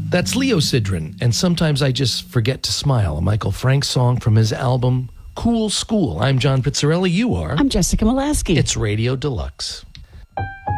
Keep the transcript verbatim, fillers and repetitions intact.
That's Leo Sidran, and Sometimes I Just Forget to Smile, a Michael Frank song from his album Cool School. I'm John Pizzarelli. You are? I'm Jessica Molaski. It's Radio Deluxe.